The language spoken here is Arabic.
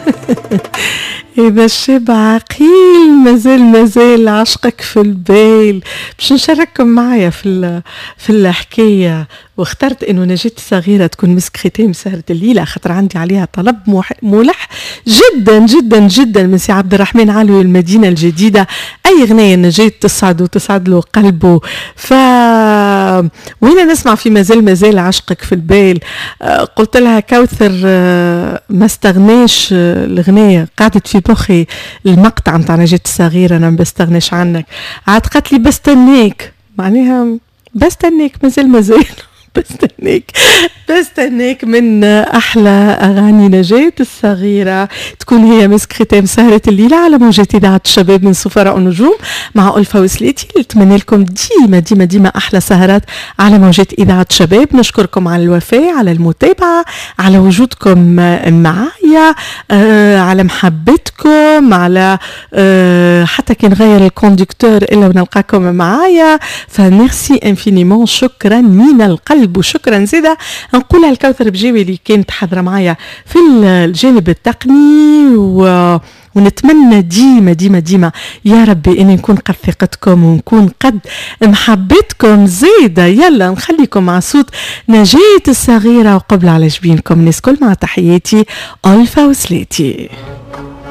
إذا الشاب عقيل مازال عشقك في البال. باش نشارككم معايا في الحكاية، واخترت إنه نجاة الصغيرة تكون مسكرتين مسهرة الليلة خاطر عندي عليها طلب ملح جدا جدا جدا من سي عبد الرحمن علوي المدينة الجديدة. أي غنية نجاة تسعد وتسعد له قلبه. وين نسمع في مازال عشقك في البال. قلت لها كوثر ما استغناش الغنية، قعدت في مخي المقطع متاع نجاة الصغيرة أنا ما بستغناش عنك. عاد قالت لي بستناك، معناها بستناك مازال بستناك من أحلى أغاني نجاة الصغيرة. تكون هي مسكرتين سهرة الليلة على موجات إذاعة الشباب من سفراء النجوم مع ألفة وسليتي. نتمنى لكم ديما أحلى سهرات على موجات إذاعة الشباب. نشكركم على الوفاء، على المتابعة، على وجودكم معايا، على محبتكم، على حتى كي نغير الكوندكتور إلا ونلقاكم معايا. فميرسي انفينيمون، شكرا من القلب. وشكرا زيادة نقولها الكوثر بجيبي اللي كانت حاضرة معايا في الجانب التقني. ونتمنى ديما يا ربي اني نكون قد ثقتكم ونكون قد محبتكم زيادة. يلا نخليكم مع صوت نجاة الصغيرة وقبل على جبينكم. ناس كل مع تحياتي ألفة وسليتي.